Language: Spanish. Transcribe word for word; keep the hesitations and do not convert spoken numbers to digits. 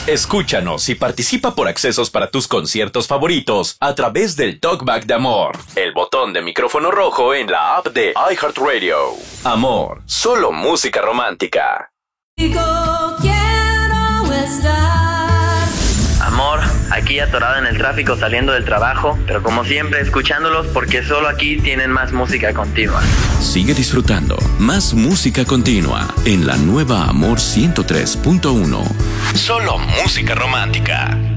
Escúchanos y participa por accesos para tus conciertos favoritos a través del Talkback de Amor, el botón de micrófono rojo en la app de iHeartRadio. Amor, solo música romántica. Quiero estar. Amor, aquí atorado en el tráfico saliendo del trabajo, pero como siempre escuchándolos porque solo aquí tienen más música continua. Sigue disfrutando más música continua en la nueva Amor ciento tres punto uno. Solo música romántica.